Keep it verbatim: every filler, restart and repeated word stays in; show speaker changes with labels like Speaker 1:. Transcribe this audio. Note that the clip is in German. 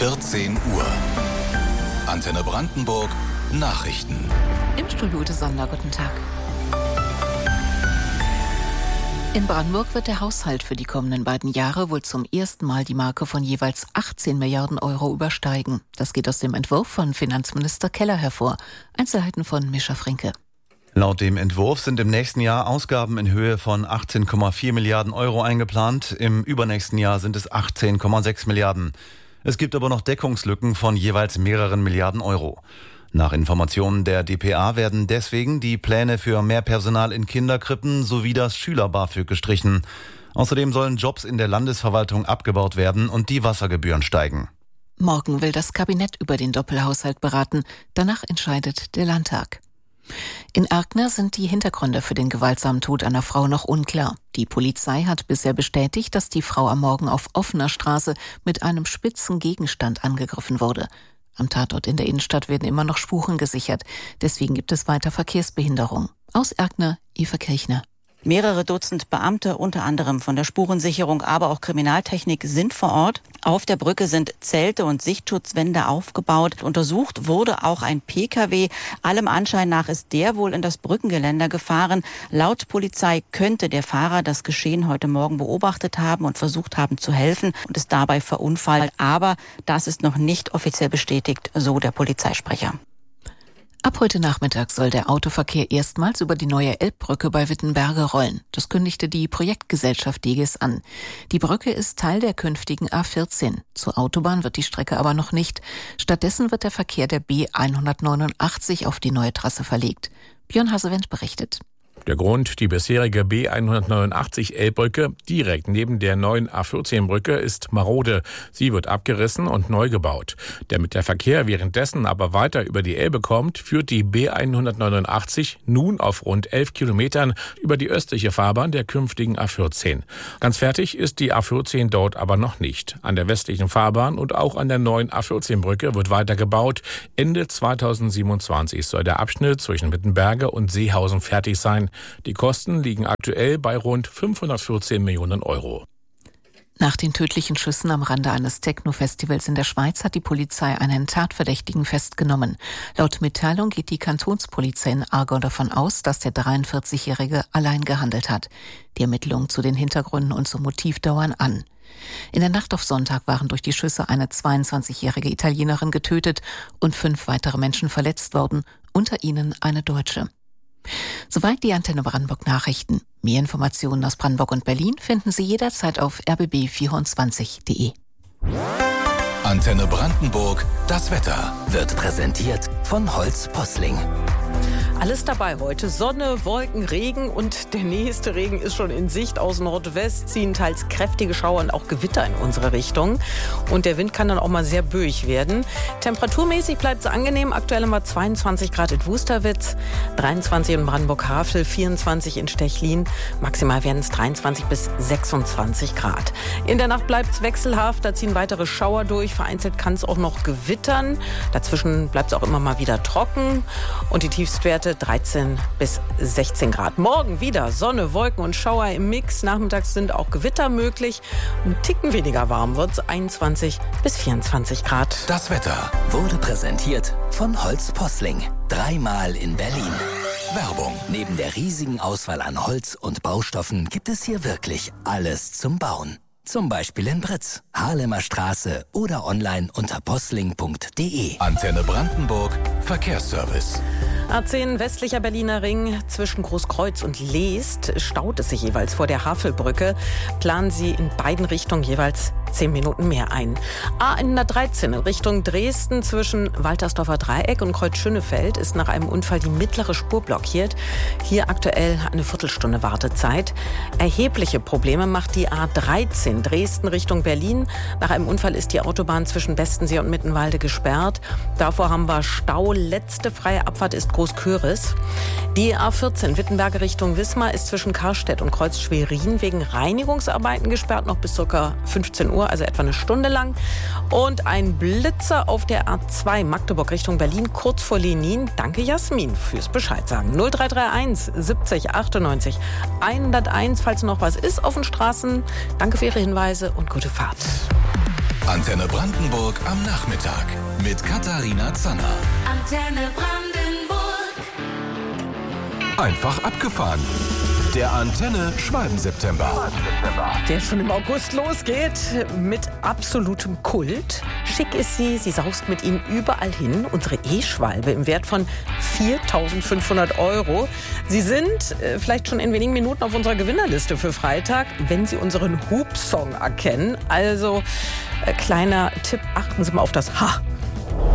Speaker 1: vierzehn Uhr. Antenne Brandenburg Nachrichten.
Speaker 2: Im Studio Ute Sonder, guten Tag. In Brandenburg wird der Haushalt für die kommenden beiden Jahre wohl zum ersten Mal die Marke von jeweils achtzehn Milliarden Euro übersteigen. Das geht aus dem Entwurf von Finanzminister Keller hervor. Einzelheiten von Mischa Frinke.
Speaker 3: Laut dem Entwurf sind im nächsten Jahr Ausgaben in Höhe von achtzehn Komma vier Milliarden Euro eingeplant. Im übernächsten Jahr sind es achtzehn Komma sechs Milliarden. Es gibt aber noch Deckungslücken von jeweils mehreren Milliarden Euro. Nach Informationen der D P A werden deswegen die Pläne für mehr Personal in Kinderkrippen sowie das Schüler-BAföG gestrichen. Außerdem sollen Jobs in der Landesverwaltung abgebaut werden und die Wassergebühren steigen.
Speaker 2: Morgen will das Kabinett über den Doppelhaushalt beraten. Danach entscheidet der Landtag. In Erkner sind die Hintergründe für den gewaltsamen Tod einer Frau noch unklar. Die Polizei hat bisher bestätigt, dass die Frau am Morgen auf offener Straße mit einem spitzen Gegenstand angegriffen wurde. Am Tatort in der Innenstadt werden immer noch Spuren gesichert. Deswegen gibt es weiter Verkehrsbehinderung. Aus Erkner, Eva Kirchner.
Speaker 4: Mehrere Dutzend Beamte, unter anderem von der Spurensicherung, aber auch Kriminaltechnik, sind vor Ort. Auf der Brücke sind Zelte und Sichtschutzwände aufgebaut. Untersucht wurde auch ein P K W. Allem Anschein nach ist der wohl in das Brückengeländer gefahren. Laut Polizei könnte der Fahrer das Geschehen heute Morgen beobachtet haben und versucht haben zu helfen und ist dabei verunfallt. Aber das ist noch nicht offiziell bestätigt, so der Polizeisprecher.
Speaker 2: Ab heute Nachmittag soll der Autoverkehr erstmals über die neue Elbbrücke bei Wittenberge rollen. Das kündigte die Projektgesellschaft Deges an. Die Brücke ist Teil der künftigen A vierzehn. Zur Autobahn wird die Strecke aber noch nicht. Stattdessen wird der Verkehr der B hundertneunundachtzig auf die neue Trasse verlegt. Björn Hasewendt berichtet.
Speaker 5: Der Grund, die bisherige B hundertneunundachtzig Elbbrücke direkt neben der neuen A vierzehn Brücke ist marode. Sie wird abgerissen und neu gebaut. Damit der Verkehr währenddessen aber weiter über die Elbe kommt, führt die B hundertneunundachtzig nun auf rund elf Kilometern über die östliche Fahrbahn der künftigen A vierzehn. Ganz fertig ist die A vierzehn dort aber noch nicht. An der westlichen Fahrbahn und auch an der neuen A vierzehn Brücke wird weiter gebaut. Ende zweitausendsiebenundzwanzig soll der Abschnitt zwischen Wittenberge und Seehausen fertig sein. Die Kosten liegen aktuell bei rund fünfhundertvierzehn Millionen Euro.
Speaker 2: Nach den tödlichen Schüssen am Rande eines Techno-Festivals in der Schweiz hat die Polizei einen Tatverdächtigen festgenommen. Laut Mitteilung geht die Kantonspolizei in Aargau davon aus, dass der dreiundvierzigjährige allein gehandelt hat. Die Ermittlungen zu den Hintergründen und zum Motiv dauern an. In der Nacht auf Sonntag waren durch die Schüsse eine zweiundzwanzigjährige Italienerin getötet und fünf weitere Menschen verletzt worden, unter ihnen eine Deutsche. Soweit die Antenne Brandenburg Nachrichten. Mehr Informationen aus Brandenburg und Berlin finden Sie jederzeit auf r b b vierundzwanzig punkt de.
Speaker 1: Antenne Brandenburg, das Wetter
Speaker 6: wird präsentiert von Holz Posling.
Speaker 7: Alles dabei heute. Sonne, Wolken, Regen und der nächste Regen ist schon in Sicht. Aus Nordwest ziehen teils kräftige Schauer und auch Gewitter in unsere Richtung. Und der Wind kann dann auch mal sehr böig werden. Temperaturmäßig bleibt es angenehm. Aktuell haben wir zweiundzwanzig Grad in Wusterwitz, dreiundzwanzig in Brandenburg-Havel, vierundzwanzig in Stechlin. Maximal werden es dreiundzwanzig bis sechsundzwanzig Grad. In der Nacht bleibt es wechselhaft. Da ziehen weitere Schauer durch. Vereinzelt kann es auch noch gewittern. Dazwischen bleibt es auch immer mal wieder trocken. Und die Tiefstwerte dreizehn bis sechzehn Grad. Morgen wieder Sonne, Wolken und Schauer im Mix. Nachmittags sind auch Gewitter möglich. Ein Ticken weniger warm wird es, einundzwanzig bis vierundzwanzig Grad.
Speaker 1: Das Wetter
Speaker 6: wurde präsentiert von Holz Posling. Dreimal in Berlin.
Speaker 1: Werbung.
Speaker 6: Neben der riesigen Auswahl an Holz und Baustoffen gibt es hier wirklich alles zum Bauen. Zum Beispiel in Britz, Haarlemer Straße oder online unter posling punkt de.
Speaker 1: Antenne Brandenburg, Verkehrsservice.
Speaker 7: A zehn westlicher Berliner Ring zwischen Großkreuz und Leest staut es sich jeweils vor der Havelbrücke. Planen Sie in beiden Richtungen jeweils zehn Minuten mehr ein. A hundertdreizehn in Richtung Dresden zwischen Waltersdorfer Dreieck und Kreuz-Schönefeld ist nach einem Unfall die mittlere Spur blockiert. Hier aktuell eine Viertelstunde Wartezeit. Erhebliche Probleme macht die A dreizehn Dresden Richtung Berlin. Nach einem Unfall ist die Autobahn zwischen Bestensee und Mittenwalde gesperrt. Davor haben wir Stau. Letzte freie Abfahrt ist Großköris. Die A vierzehn Wittenberge Richtung Wismar ist zwischen Karstedt und Kreuz Schwerin wegen Reinigungsarbeiten gesperrt, noch bis ca. fünfzehn Uhr, also etwa eine Stunde lang. Und ein Blitzer auf der A zwei Magdeburg Richtung Berlin, kurz vor Lenin. Danke Jasmin fürs Bescheid sagen. null drei drei eins siebzig achtundneunzig hunderteins, falls noch was ist auf den Straßen. Danke für Ihre Hinweise und gute Fahrt.
Speaker 1: Antenne Brandenburg am Nachmittag mit Katharina Zanner.
Speaker 8: Antenne Brandenburg.
Speaker 1: Einfach abgefahren. Der Antenne Schwalben-September.
Speaker 7: Der schon im August losgeht mit absolutem Kult. Schick ist sie, sie saust mit ihm überall hin. Unsere E-Schwalbe im Wert von viertausendfünfhundert Euro. Sie sind äh, vielleicht schon in wenigen Minuten auf unserer Gewinnerliste für Freitag, wenn Sie unseren Hub-Song erkennen. Also äh, kleiner Tipp, achten Sie mal auf das H